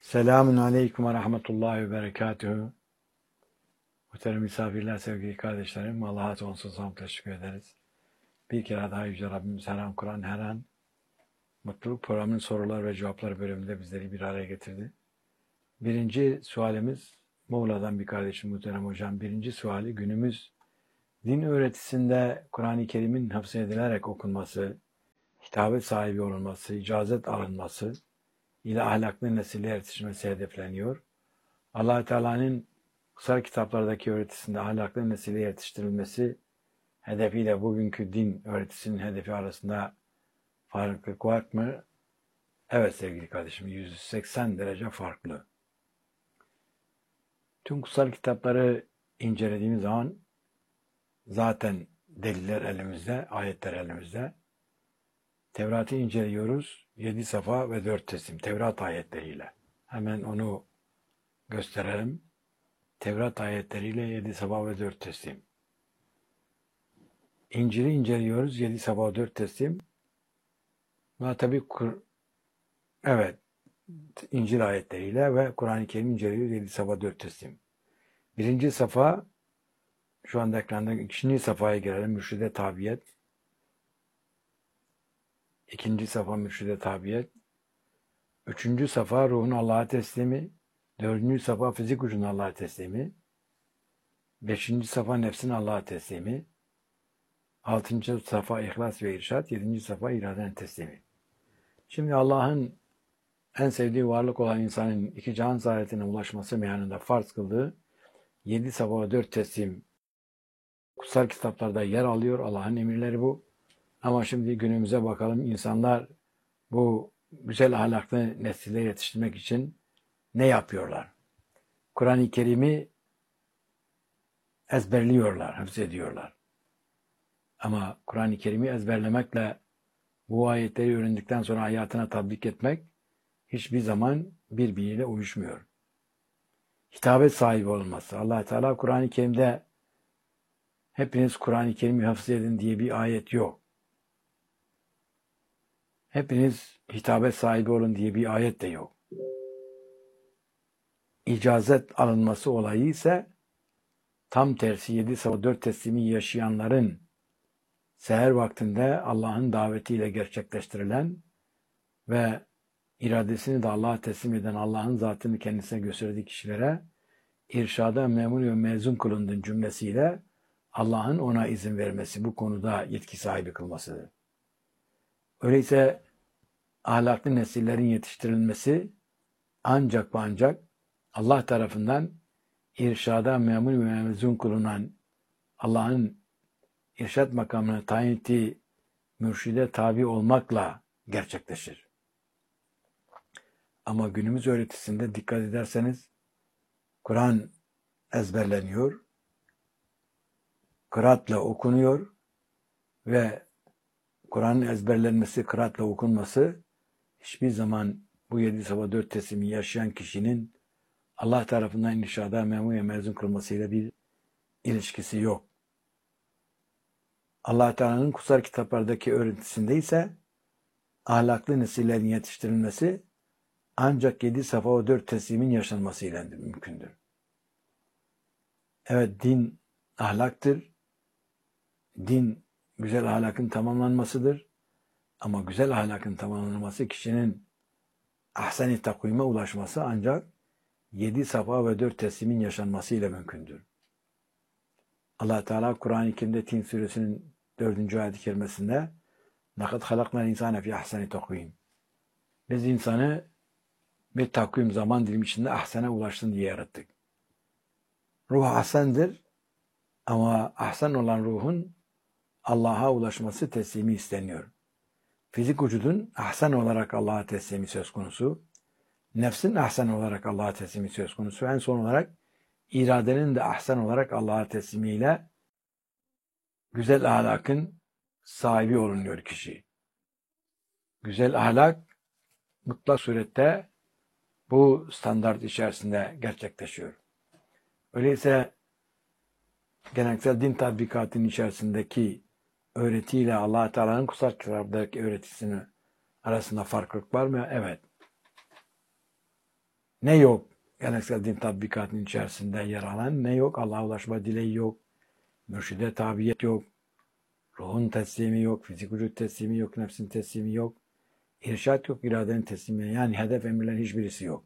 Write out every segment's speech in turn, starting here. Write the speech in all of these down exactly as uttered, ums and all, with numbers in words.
Selamun Aleyküm ve Rahmetullahi ve Berekatühü. Muhterem misafirler, sevgili kardeşlerim, Allah'a sonsuz hamd teşekkür ederiz. Bir kere daha Yüce Rabbimiz her an Kur'an, her an Mutluluk Programı'nın sorular ve cevaplar bölümünde bizleri bir araya getirdi. Birinci sualimiz, Muğla'dan bir kardeşim Muhterem Hocam. Birinci suali, günümüz din öğretisinde Kur'an-ı Kerim'in hafzedilerek okunması, hitabet sahibi olunması, icazet alınması ile ahlaklı nesille yetişmesi hedefleniyor. Allah-u Teala'nın kutsal kitaplardaki öğretisinde ahlaklı nesile yetiştirilmesi hedefiyle bugünkü din öğretisinin hedefi arasında farklılık var mı? Evet sevgili kardeşim, yüz seksen derece farklı. Tüm kutsal kitapları incelediğimiz zaman zaten deliller elimizde, ayetler elimizde. Tevrat'ı inceliyoruz. Yedi safa ve dört teslim. Tevrat ayetleriyle. Hemen onu gösterelim. Tevrat ayetleriyle yedi safa ve dört teslim. İncil'i inceliyoruz. Yedi safa dört teslim. Ve tabi Kur evet İncil ayetleriyle ve Kur'an-ı Kerim inceliyoruz. Yedi safa dört teslim. Birinci safa, şu anda ekranda ikinci safhaya girelim. Mürşide tabiyet. İkinci safa mürşide tabiyet. Üçüncü safa ruhun Allah'a teslimi. Dördüncü safa fizik ucunun Allah'a teslimi. Beşinci safa nefsin Allah'a teslimi. Altıncı safa ihlas ve irşat. Yedinci safa iraden teslimi. Şimdi Allah'ın en sevdiği varlık olan insanın iki can saadetine ulaşması meyanında farz kıldığı yedi safa ve dört teslim kutsal kitaplarda yer alıyor. Allah'ın emirleri bu. Ama şimdi günümüze bakalım. İnsanlar bu güzel ahlaklı nesille yetiştirmek için ne yapıyorlar? Kur'an-ı Kerim'i ezberliyorlar, hafzediyorlar. Ama Kur'an-ı Kerim'i ezberlemekle bu ayetleri öğrendikten sonra hayatına tatbik etmek hiçbir zaman birbiriyle uyuşmuyor. Hitabet sahibi olması. Allah Teala Kur'an-ı Kerim'de hepiniz Kur'an-ı Kerim'i hafız edin diye bir ayet yok. Hepiniz hitabet sahibi olun diye bir ayet de yok. İcazet alınması olayı ise tam tersi yedi safa dört teslimi yaşayanların seher vaktinde Allah'ın davetiyle gerçekleştirilen ve iradesini de Allah'a teslim eden, Allah'ın zatını kendisine gösterdiği kişilere irşada memur ve mezun kılındığın cümlesiyle Allah'ın ona izin vermesi, bu konuda yetki sahibi kılmasıdır. Öyleyse ahlaklı nesillerin yetiştirilmesi ancak ve ancak Allah tarafından irşada memur ve mezun kılınan, Allah'ın irşad makamına tayin ettiği mürşide tabi olmakla gerçekleşir. Ama günümüz öğretisinde dikkat ederseniz Kur'an ezberleniyor, kıraatla okunuyor ve Kur'an'ın ezberlenmesi, kıraatla okunması hiçbir zaman bu yedi safa dört teslimi yaşayan kişinin Allah tarafından irşada memur ve mezun kılmasıyla bir ilişkisi yok. Allah Teala'nın kutsal kitaplardaki öğretisinde ise ahlaklı nesillerin yetiştirilmesi ancak yedi safa o dört teslimin yaşanmasıyla mümkündür. Evet, din ahlaktır. Din güzel ahlakın tamamlanmasıdır. Ama güzel ahlakın tamamlanması kişinin ahsen-i takvime ulaşması ancak yedi safa ve dört teslimin yaşanmasıyla mümkündür. Allah Teala Kur'an-ı Kerim'de Tin suresinin dördüncü ayet-i kerimesinde لَقَدْ خَلَقْنَا الْاِنْسَانَ فِي اَحْسَنِ takvim. Biz insanı bir takvim zaman dilimi içinde ahsene ulaşsın diye yarattık. Ruh ahsendir ama ahsen olan ruhun Allah'a ulaşması teslimi isteniyor. Fizik vücudun ahsen olarak Allah'a teslimi söz konusu. Nefsin ahsen olarak Allah'a teslimi söz konusu. En son olarak iradenin de ahsen olarak Allah'a teslimiyle güzel ahlakın sahibi olunuyor kişi. Güzel ahlak mutlak surette bu standart içerisinde gerçekleşiyor. Öyleyse geleneksel din tatbikatının içerisindeki öğretiyle Allah Teala'nın kutsal kitaplardaki öğretisinin arasında farklılık var mı? Evet. Ne yok? Geleneksel din tatbikatının içerisinde yer alan ne yok? Allah'a ulaşma dileği yok. Mürşide tabiyet yok. Ruhun teslimi yok. Fizik vücut teslimi yok. Nefsin teslimi yok. İrşat yok. İradenin teslimi. Yani hedef emirlerin hiçbirisi yok.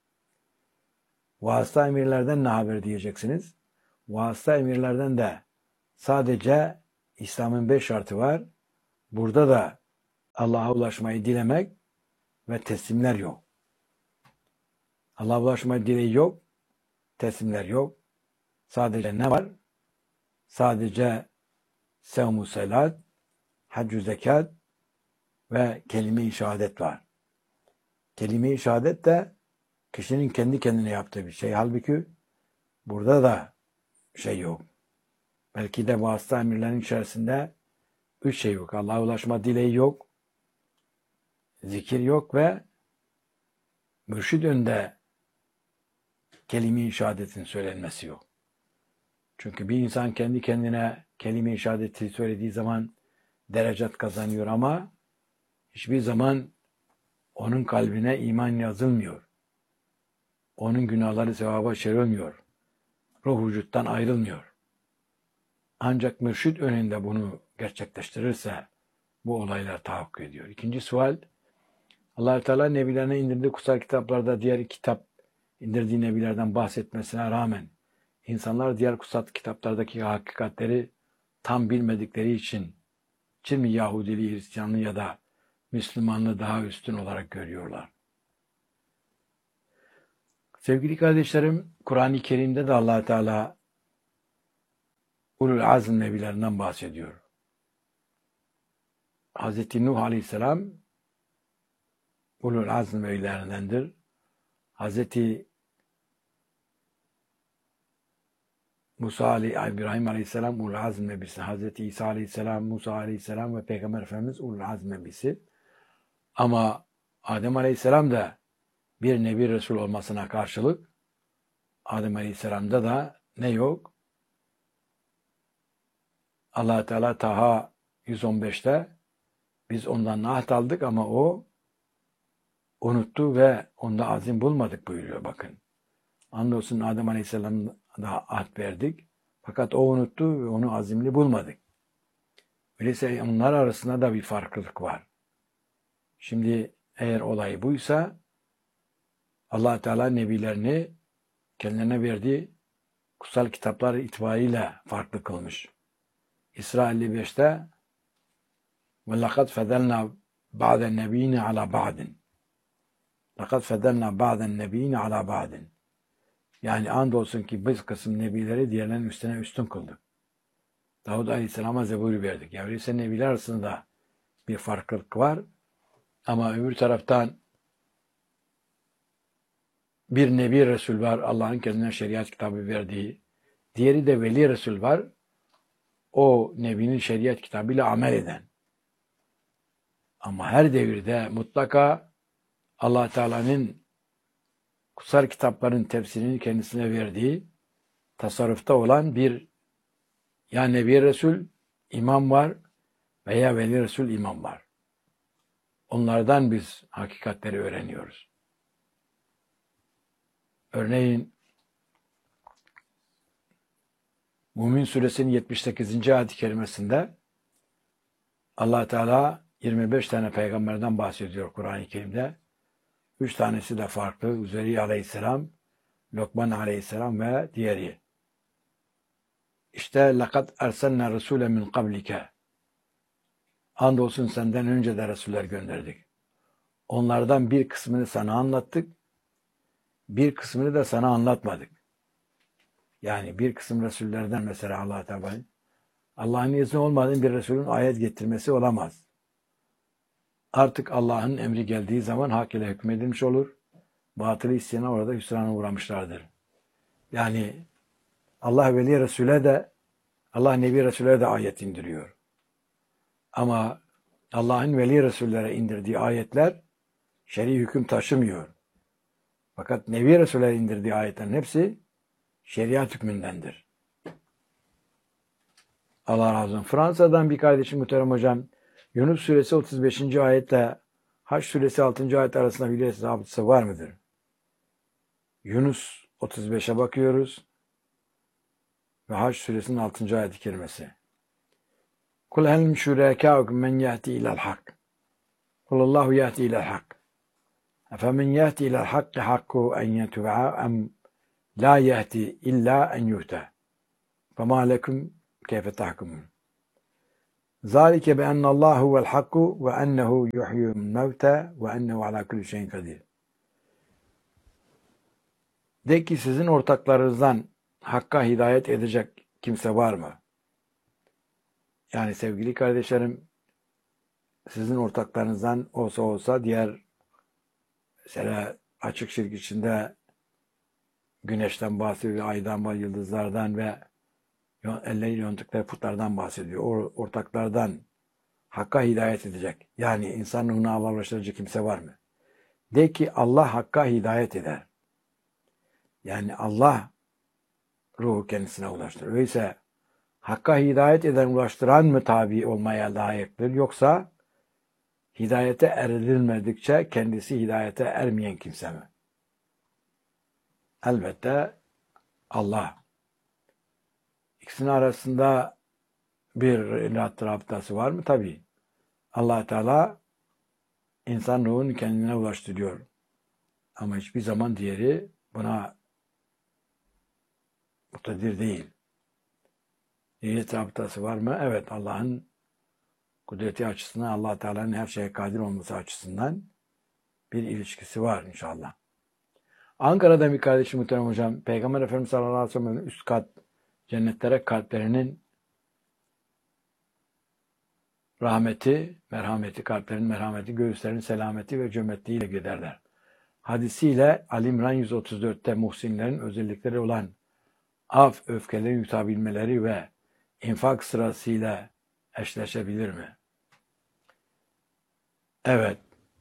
Vasıta emirlerden ne haber diyeceksiniz? Vasıta emirlerden de sadece İslam'ın beş şartı var. Burada da Allah'a ulaşmayı dilemek ve teslimler yok. Allah'a ulaşmayı dileği yok. Teslimler yok. Sadece ne var? Sadece sevmu selat, haccü zekat ve kelime-i şehadet var. Kelime-i şehadet de kişinin kendi kendine yaptığı bir şey. Halbuki burada da şey yok. Belki de vasıta emirlerin içerisinde üç şey yok. Allah'a ulaşma dileği yok. Zikir yok ve mürşid önünde kelime-i şehadetin söylenmesi yok. Çünkü bir insan kendi kendine kelime-i şehadeti söylediği zaman derecat kazanıyor ama hiçbir zaman onun kalbine iman yazılmıyor. Onun günahları sevaba çevrilmiyor. Ruh vücuttan ayrılmıyor. Ancak mürşid önünde bunu gerçekleştirirse bu olaylar tahakkuk ediyor. İkinci sual, Allah-u Teala nebilerine indirdiği kutsal kitaplarda diğer kitap indirdiği nebilerden bahsetmesine rağmen İnsanlar diğer kutsal kitaplardaki hakikatleri tam bilmedikleri için için mi Yahudiliği, Hristiyanlığı ya da Müslümanlığı daha üstün olarak görüyorlar? Sevgili kardeşlerim, Kur'an-ı Kerim'de de Allah Teala Ulul Azm nebilerinden bahsediyor. Hazreti Nuh Aleyhisselam Ulul Azm nebilerindendir. Hazreti Musa Aleyhisselam, İbrahim Aleyhisselam Ulul Azm nebisi, Hazreti İsa Aleyhisselam, Musa Aleyhisselam ve Peygamber Efendimiz Ulul Azm nebisi. Ama Adem Aleyhisselam da bir Nebi Resul olmasına karşılık Adem Aleyhisselam'da da ne yok? Allah Teala Taha yüz on beşte biz ondan naht aldık ama o unuttu ve onda azim bulmadık buyuruyor bakın. Andolsun Adem Aleyhisselam'a ahd verdik. Fakat o unuttu ve onu azimli bulmadık. Öyleyse onlar arasında da bir farklılık var. Şimdi eğer olay buysa Allah Teala nebilerini kendilerine verdiği kutsal kitaplar itibariyle farklı kılmış. İsra elli beşte ve لَقَدْ فَدَلْنَا بَعْدَ النَّب۪ينَ عَلَى بَعْدٍ لَقَدْ فَدَلْنَا بَعْدَ النَّب۪ينَ عَلَى بَعْدٍ Yani andolsun ki biz kısım nebileri diğerlerinin üstüne üstün kıldık. Davud Aleyhisselam'a Zebur'u verdik. Yani öyleyse nebiler arasında bir farklılık var. Ama öbür taraftan bir Nebi Resul var. Allah'ın kendine şeriat kitabı verdiği. Diğeri de Veli Resul var. O Nebi'nin şeriat kitabıyla amel eden. Ama her devirde mutlaka Allah Teala'nın kutsal kitapların tefsirini kendisine verdiği tasarrufta olan bir ya Nebi Resul imam var veya Veli Resul imam var. Onlardan biz hakikatleri öğreniyoruz. Örneğin Mümin Suresinin yetmiş sekizinci ayet-i kerimesinde Allah Teala yirmi beş tane peygamberden bahsediyor Kur'an-ı Kerim'de. Üç tanesi de farklı. Üzeyir Aleyhisselam, Lokman Aleyhisselam ve diğeri. İşte لَقَدْ اَرْسَلْنَا رَسُولًا مِنْ قَبْلِكَ Andolsun senden önce de Resuller gönderdik. Onlardan bir kısmını sana anlattık, bir kısmını da sana anlatmadık. Yani bir kısım Resullerden mesela Allah Teala Allah'ın izni olmadan bir Resulün ayet getirmesi olamaz. Artık Allah'ın emri geldiği zaman hak ile hükmedilmiş olur. Batılı isyana orada hüsrana uğramışlardır. Yani Allah Veli Resul'e de Allah Nebi Resul'e de ayet indiriyor. Ama Allah'ın Veli Resul'lere indirdiği ayetler şer'i hüküm taşımıyor. Fakat Nebi Resul'e indirdiği ayetlerin hepsi şeriat hükmündendir. Allah razı olsun. Fransa'dan bir kardeşim muhterem hocam, Yunus suresi otuz beşinci ayetle Haç suresi altıncı ayet arasında bir hesabısı var mıdır? Yunus otuz beşe bakıyoruz. Ve Hac suresinin altıncı ayet-i kerimesi. Kul hel min şurakâukum men yehdi ilel hak. Kulullahu yehdi ilel hak. Efemen yehdi ilel hakki hakku en yetub'a em la yehdi illa en yuhta. Fema lekum keyfe tahkumun. Zalike bi ennallâhu huvel hakku ve ennehu yuhyul mevte ve ennehu ala kulli şeyin kadir. De ki sizin ortaklarınızdan Hakk'a hidayet edecek kimse var mı? Yani sevgili kardeşlerim, sizin ortaklarınızdan olsa olsa diğer, mesela açık şirk içinde güneşten bahsediyor, aydan, yıldızlardan ve elleri yontukları putlardan bahsediyor. O ortaklardan Hakk'a hidayet edecek, yani insan ruhuna Allah'laştırıcı kimse var mı? De ki Allah Hakk'a hidayet eder. Yani Allah ruhu kendisine ulaştırır. Öyleyse Hakk'a hidayet eden, ulaştıran mı tabi olmaya layıktır? Yoksa hidayete erilmedikçe kendisi hidayete ermeyen kimse mi? Elbette Allah. İkisinin arasında bir rabıtası var mı? Tabii. Allah Teala insan ruhunu kendine ulaştırıyor. Ama hiçbir zaman diğeri buna muktedir değil. Niyet rabıtası var mı? Evet, Allah'ın kudreti açısından, Allah Teala'nın her şeye kadir olması açısından bir ilişkisi var inşallah. Ankara'da bir kardeşim muhterem hocam, Peygamber Efendimiz sallallahu aleyhi ve sellem'in üst kat cennetlere kalplerinin rahmeti, merhameti, kalplerin merhameti, göğüslerin selameti ve cömertliğiyle giderler. Hadisiyle Ali İmran yüz otuz dörtte muhsinlerin özellikleri olan af, öfkelerin yutabilmeleri ve infak sırasıyla eşleşebilir mi? Evet.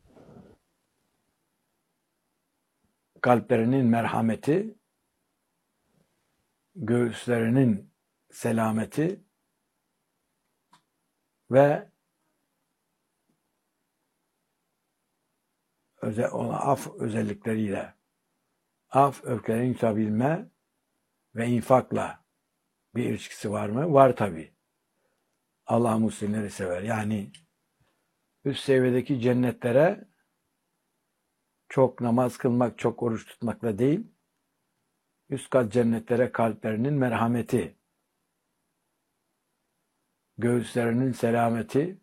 Kalplerinin merhameti, göğüslerinin selameti ve özel, af özellikleriyle, af, öfkelerin yutabilme ve infakla bir ilişkisi var mı? Var tabii. Allah muhsinleri sever. Yani üst seviyedeki cennetlere çok namaz kılmak, çok oruç tutmakla değil, üst kat cennetlere kalplerinin merhameti, göğüslerinin selameti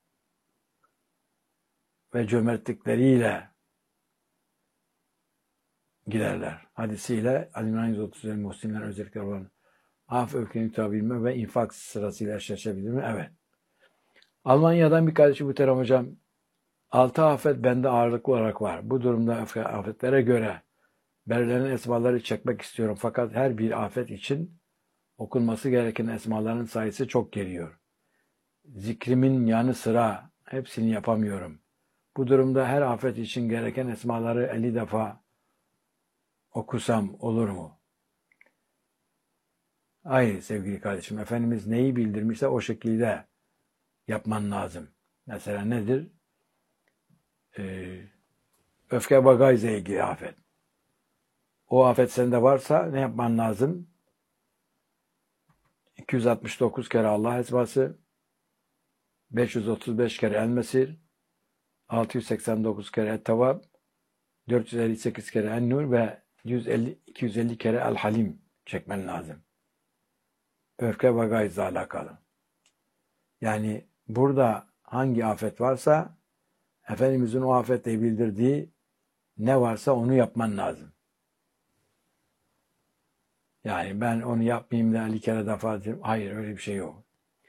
ve cömertlikleriyle giderler. Hadisiyle Ali İmran yüz otuz dört muhsinler özellikleri olan af, öfkenin tutabilme ve infak sırasıyla eşleşebilir mi? Evet. Almanya'dan bir kardeşim muhterem hocam, altı afet bende ağırlıklı olarak var. Bu durumda afetlere göre belirlenen esmaları çekmek istiyorum. Fakat her bir afet için okunması gereken esmaların sayısı çok geliyor. Zikrimin yanı sıra hepsini yapamıyorum. Bu durumda her afet için gereken esmaları elli defa okusam olur mu? Hayır sevgili kardeşim. Efendimiz neyi bildirmişse o şekilde yapman lazım. Mesela nedir? Ee, öfke bagajla ilgili afet. O afet sende varsa ne yapman lazım? iki yüz altmış dokuz kere Allah esması, beş yüz otuz beş kere El Mesir, altı yüz seksen dokuz kere Et-Tevvab, dört yüz elli sekiz kere En-Nur ve yüz elli, iki yüz elli kere El-Halim çekmen lazım. Öfke ve gayzla alakalı. Yani burada hangi afet varsa Efendimizin o afetle bildirdiği ne varsa onu yapman lazım. Yani ben onu yapmayayım da elli kere defa edeyim. Hayır, öyle bir şey yok.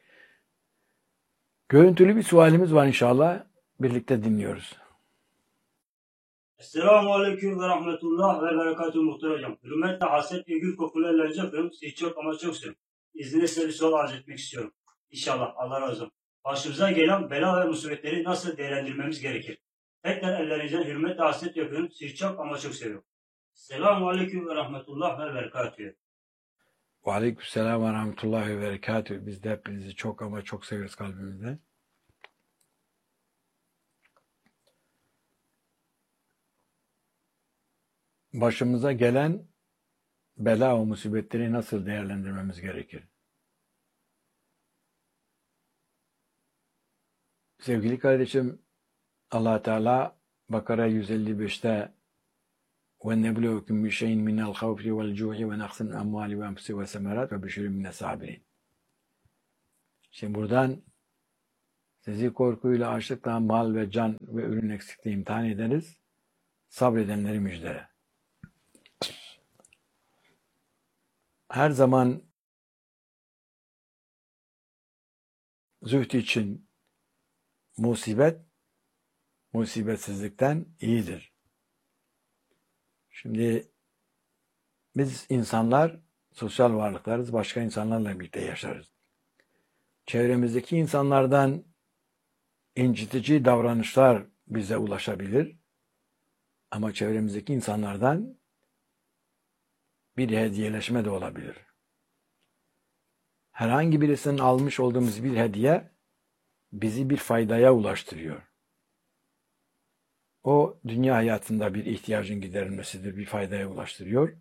Görüntülü bir sualimiz var inşallah. Birlikte dinliyoruz. Esselamu Aleyküm ve Rahmetullah ve Berekatuhu muhterem hocam. Hürmetle haset ve gül kokulu ellerinize öpüyorum. Sizi çok ama çok seviyorum. İzninizle size bir soru arz etmek istiyorum. İnşallah Allah razı olsun. Başımıza gelen bela ve musibetleri nasıl değerlendirmemiz gerekir? Tekrar ellerinizden hürmetle haset yapıyorum. Sizi çok ama çok seviyorum. Esselamu Aleyküm ve Rahmetullah ve Berekatuhu. Ve Aleykümselam ve Rahmetullah ve Berekatuhu. Biz de hepinizi çok ama çok seviyoruz kalbimizde. başımıza gelen bela ve musibetleri nasıl değerlendirmemiz gerekir? Sevgili kardeşim, Allah Teala Bakara yüz elli beşte وَنَّبْلُوكُمْ بِشَيْءٍ مِنَ الْخَوْفِ وَالْجُوعِ وَنَقْصٍ مِنَ الْأَمْوَالِ وَأَنْفُسِ وَالثَّمَرَاتِ وَبَشِّرِ مِنَ الصَّابِرِينَ. Şimdi buradan sizi korkuyla, açlıkla, mal ve can ve ürün eksikliği imtihan ederiz. Sabredenleri müjdele. Her zaman zühd için musibet, musibetsizlikten iyidir. Şimdi biz insanlar sosyal varlıklarız, başka insanlarla birlikte yaşarız. Çevremizdeki insanlardan incitici davranışlar bize ulaşabilir. Ama çevremizdeki insanlardan bir hediyeleşme de olabilir. Herhangi birisinin almış olduğumuz bir hediye bizi bir faydaya ulaştırıyor. O dünya hayatında bir ihtiyacın giderilmesidir, bir faydaya ulaştırıyor.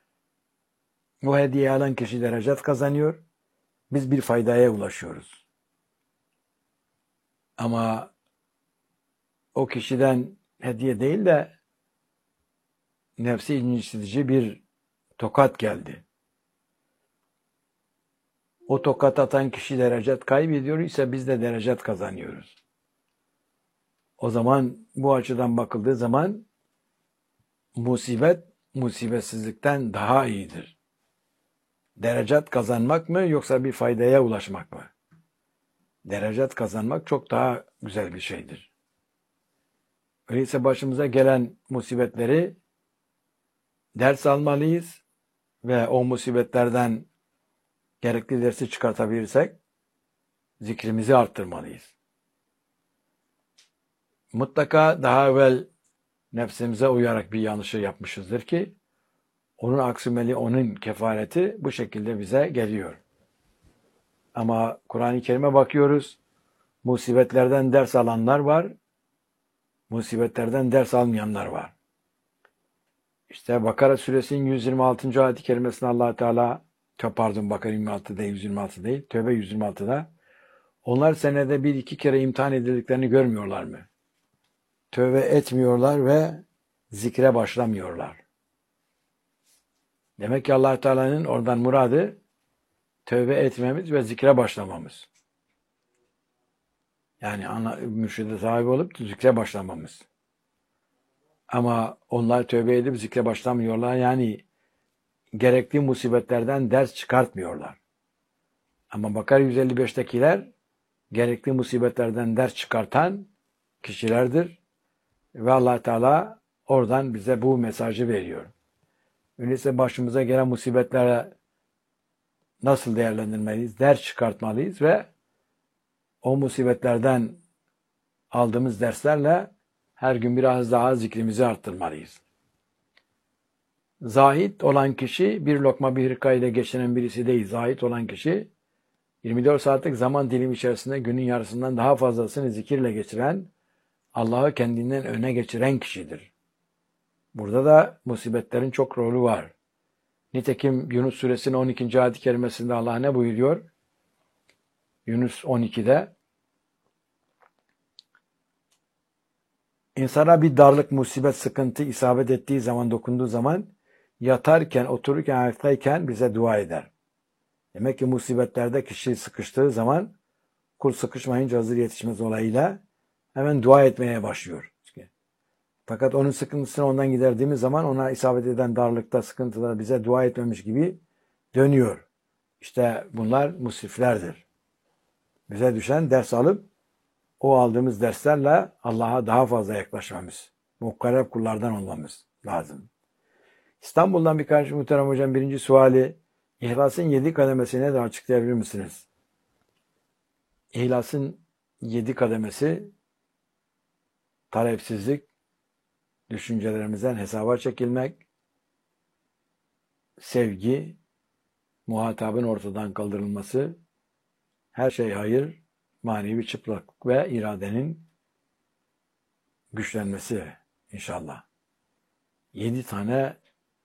O hediye alan kişi derecet kazanıyor. Biz bir faydaya ulaşıyoruz. Ama o kişiden hediye değil de nefsi incitici bir tokat geldi. O tokat atan kişi derecet kaybediyor ise biz de derecet kazanıyoruz. O zaman bu açıdan bakıldığı zaman musibet musibetsizlikten daha iyidir. Derecet kazanmak mı yoksa bir faydaya ulaşmak mı? Derecet kazanmak çok daha güzel bir şeydir. Öyleyse başımıza gelen musibetleri ders almalıyız ve o musibetlerden gerekli dersi çıkartabilirsek zikrimizi arttırmalıyız. Mutlaka daha evvel nefsimize uyarak bir yanlışı yapmışızdır ki onun aksimeli, onun kefareti bu şekilde bize geliyor. Ama Kur'an-ı Kerim'e bakıyoruz. Musibetlerden ders alanlar var. Musibetlerden ders almayanlar var. İşte Bakara suresinin yüz yirmi altıncı ayet-i kerimesinde Allah Teala, pardon Bakara yirmi altı değil, yüz yirmi altı değil, Tövbe yüz yirmi altıda onlar senede bir iki kere imtihan edildiklerini görmüyorlar mı? Tövbe etmiyorlar ve zikre başlamıyorlar. Demek ki Allah Teala'nın oradan muradı tövbe etmemiz ve zikre başlamamız. Yani ana, mürşide sahibi olup zikre başlamamız. Ama onlar tövbe edip zikre başlamıyorlar. Yani gerekli musibetlerden ders çıkartmıyorlar. Ama Bakara yüz elli beştekiler gerekli musibetlerden ders çıkartan kişilerdir. Ve Allah Teala oradan bize bu mesajı veriyor. Öyleyse başımıza gelen musibetlere nasıl değerlendirmeliyiz? Ders çıkartmalıyız ve o musibetlerden aldığımız derslerle her gün biraz daha zikrimizi arttırmalıyız. Zahid olan kişi bir lokma bir hırka ile geçinen birisi değil. Zahid olan kişi yirmi dört saatlik zaman dilimi içerisinde günün yarısından daha fazlasını zikirle geçiren, Allah'ı kendinden öne geçiren kişidir. Burada da musibetlerin çok rolü var. Nitekim Yunus suresinin on ikinci ayet-i kerimesinde Allah ne buyuruyor? Yunus on ikide İnsana bir darlık, musibet, sıkıntı isabet ettiği zaman, dokunduğu zaman yatarken, otururken, ayaktayken bize dua eder. Demek ki musibetlerde kişi sıkıştığı zaman kul sıkışmayınca hazır yetişmez olayıyla hemen dua etmeye başlıyor. Fakat onun sıkıntısını ondan giderdiğimiz zaman ona isabet eden darlıkta, sıkıntıda bize dua etmemiş gibi dönüyor. İşte bunlar musriflerdir. Bize düşen ders alıp o aldığımız derslerle Allah'a daha fazla yaklaşmamız, mukkarreb kullardan olmamız lazım. İstanbul'dan bir kardeşim muhterem hocam birinci suali, İhlas'ın yedi kademesi nedir açıklayabilir misiniz? İhlas'ın yedi kademesi talepsizlik, düşüncelerimizden hesaba çekilmek, sevgi, muhatabın ortadan kaldırılması, her şey hayır, manevi çıplaklık ve iradenin güçlenmesi inşallah. yedi tane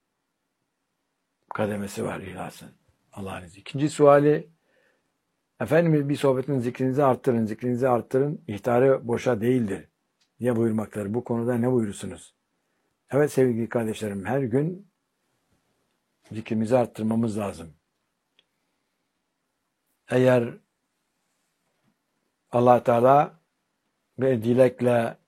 kademesi var ihlasın. Allah'ın izniyle. İkinci suali, Efendimiz bir sohbetin zikrinizi arttırın, zikrinizi arttırın, ihtarı boşa değildir diye buyurmaktadır. Bu konuda ne buyurursunuz? Evet sevgili kardeşlerim, her gün zikrimizi arttırmamız lazım. Eğer Allah Teala bir dilekle